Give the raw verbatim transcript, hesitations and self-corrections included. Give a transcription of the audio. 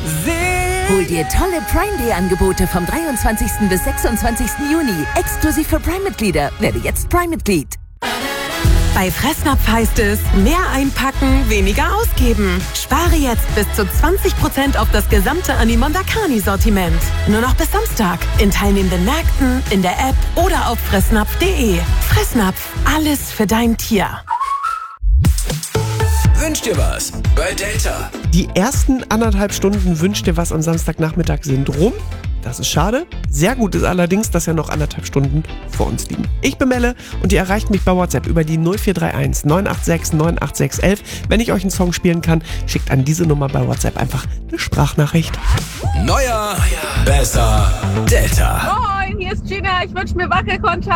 Hol dir tolle Prime Day Angebote vom dreiundzwanzigsten bis sechsundzwanzigsten Juni. Exklusiv für Prime-Mitglieder. Werde jetzt Prime-Mitglied. Bei Fressnapf heißt es, mehr einpacken, weniger ausgeben. Spare jetzt bis zu zwanzig Prozent auf das gesamte Animondakani-Sortiment. Nur noch bis Samstag. In teilnehmenden Märkten, in der App oder auf fressnapf punkt de. Fressnapf, alles für dein Tier. Wünsch dir was bei Delta. Die ersten anderthalb Stunden Wünsch dir was am Samstagnachmittag sind rum. Das ist schade. Sehr gut ist allerdings, dass ja noch anderthalb Stunden vor uns liegen. Ich bin Melle und ihr erreicht mich bei WhatsApp über die null vier drei eins neun acht sechs neun acht sechs eins eins. Wenn ich euch einen Song spielen kann, schickt an diese Nummer bei WhatsApp einfach eine Sprachnachricht. Neuer, besser, Delta. Moin, hier ist Gina. Ich wünsche mir Wackelkontakt.